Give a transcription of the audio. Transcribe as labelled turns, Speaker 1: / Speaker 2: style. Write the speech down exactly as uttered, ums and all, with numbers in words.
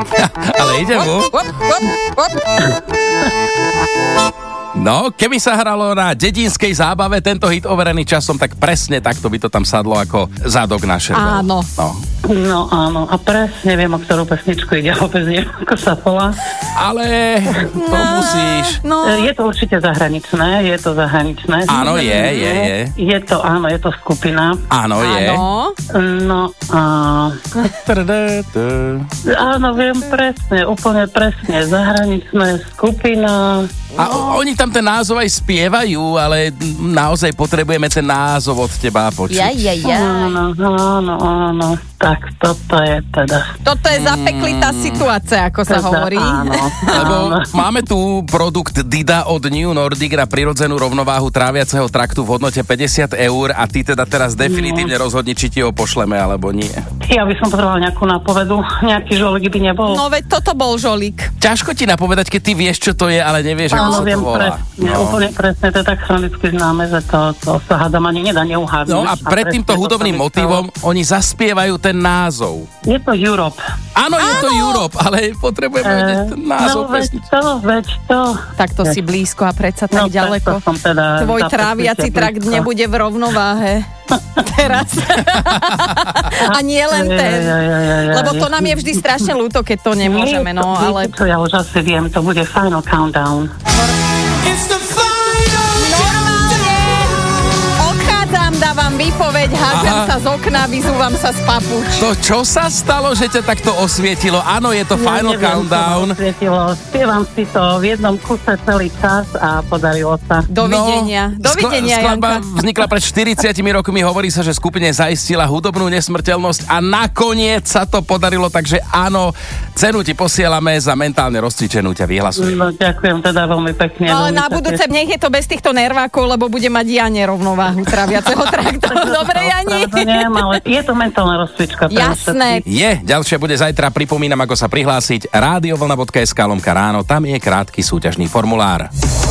Speaker 1: Ale ide mu.
Speaker 2: Hop, hop, hop.
Speaker 1: No, keby sa hralo na dedinskej zábave tento hit overený časom, tak presne takto by to tam sadlo ako zadok na šerbel.
Speaker 2: Áno.
Speaker 1: No.
Speaker 3: No áno, a presne viem, o ktorú pesničku ide, vôbec neviem, ako sa volá.
Speaker 1: Ale to
Speaker 2: No,
Speaker 1: musíš.
Speaker 2: No,
Speaker 3: Je to určite zahraničné, je to zahraničné.
Speaker 1: Áno, je, je, je.
Speaker 3: Je to, áno, je to skupina.
Speaker 1: Áno, je.
Speaker 2: áno.
Speaker 3: No, a... áno, viem presne, úplne presne, zahraničné skupina.
Speaker 1: A o- oni tam ten názov aj spievajú, ale naozaj potrebujeme ten názov od teba počuť.
Speaker 2: Ja, ja, ja.
Speaker 3: Áno, áno, áno, tak toto je teda.
Speaker 2: Toto je zapeklitá situácia, ako sa
Speaker 3: Teda,
Speaker 2: hovorí.
Speaker 3: Áno,
Speaker 1: Lebo
Speaker 3: áno.
Speaker 1: máme tu produkt Dida od New Nordic na prirodzenú rovnováhu tráviaceho traktu v hodnote päťdesiat eur a ty teda teraz definitívne rozhodni, či ti ho pošleme, alebo nie.
Speaker 3: Ja by som potrebovala nejakú nápovedu, nejaký žolík by nebol.
Speaker 2: No veď toto bol žolík.
Speaker 1: Ťažko ti napovedať, keď ty vieš, čo to je, ale nevieš, ako
Speaker 3: Áno,
Speaker 1: sa
Speaker 3: viem
Speaker 1: to volá.
Speaker 3: presne, úplne presne, to je tak chronicky známe, že to, to sa hádam ani nedá neuhádnuť.
Speaker 1: No a pred
Speaker 3: presne
Speaker 1: týmto
Speaker 3: to
Speaker 1: hudobným
Speaker 3: sa mi
Speaker 1: motívom oni zaspievajú ten názov.
Speaker 3: stalo. Je to Europe.
Speaker 1: Áno, je to Europe, ale potrebujeme vedieť ten názov.
Speaker 3: no veď
Speaker 1: pesničky.
Speaker 3: to, veď to.
Speaker 2: Takto si blízko a predsa tak
Speaker 3: No,
Speaker 2: ďaleko.
Speaker 3: takto som teda
Speaker 2: Tvoj
Speaker 3: zapečetia
Speaker 2: tráviaci trakt
Speaker 3: blízko.
Speaker 2: nebude v rovnováhe. Teraz. A nie len ten.
Speaker 3: Ja, ja, ja, ja,
Speaker 2: Lebo to
Speaker 3: ja.
Speaker 2: nám je vždy strašne ľúto, keď to nemôžeme, no
Speaker 3: Nie, to-
Speaker 2: ale...
Speaker 3: viete čo, ja už asi viem, to bude Final Countdown.
Speaker 2: Odchádzam, dávam výpoveď, hážem
Speaker 1: Aha.
Speaker 2: sa z okna, vyzúvam sa z papuč.
Speaker 1: To čo sa stalo, že ťa takto osvietilo? Áno, je to Final
Speaker 3: neviem,
Speaker 1: Countdown.
Speaker 3: čo ma osvietilo. Spievam si to v jednom kuse celý čas a podarilo sa.
Speaker 2: Dovidenia.
Speaker 1: No,
Speaker 2: Dovidenia,
Speaker 1: skla- skladba
Speaker 2: Janka.
Speaker 1: vznikla pred štyridsiatimi rokmi, hovorí sa, že skupine zaistila hudobnú nesmrteľnosť a nakoniec sa to podarilo, takže áno, cenu ti posielame, za mentálne rozcvičenú ťa vyhlasujem.
Speaker 3: No, ďakujem teda veľmi pekne.
Speaker 2: No, ale
Speaker 3: veľmi
Speaker 2: na
Speaker 3: sa
Speaker 2: budúce nech je to bez týchto nervákov, lebo bude mať ja nerovnováhu traviaceho traktu. Dobre, Jani?
Speaker 3: Ospravedlňujem, ale je to mentálna rozcvička. pre nás
Speaker 2: Jasné.
Speaker 1: Je, ďalšia bude zajtra, pripomínam, ako sa prihlásiť, radiovlna bodka es ká lomka ráno, tam je krátky súťažný formulár.